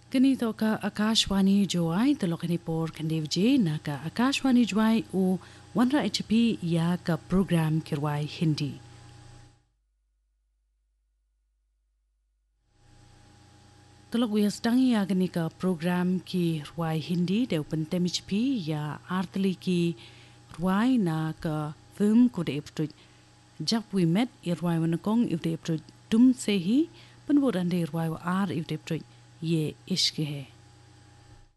Ganito ka Akashwani Joy Talokani por Kandevji na ka Akashwani Joy o 100 HP ya ka program Kirwai Hindi. Talok wias tangi ya gani ka program ki Rwai Hindi de open HP ya artli ki Rwai na ka film ko de eptoj. Jab we met Rwai wanakong if de eptoj dum se hi penburan de Rwai wa ar if de eptoj ye ishke hai.